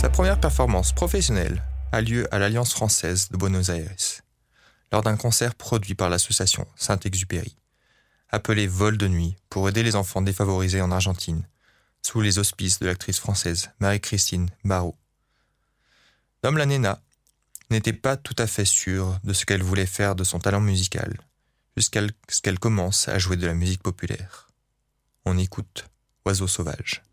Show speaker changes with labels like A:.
A: Sa première performance professionnelle a lieu à l'Alliance française de Buenos Aires, lors d'un concert produit par l'association Saint-Exupéry, appelé Vol de nuit pour aider les enfants défavorisés en Argentine, sous les auspices de l'actrice française Marie-Christine Barrault. Dom la Nena n'était pas tout à fait sûre de ce qu'elle voulait faire de son talent musical, jusqu'à ce qu'elle commence à jouer de la musique populaire. On écoute Oiseau sauvage.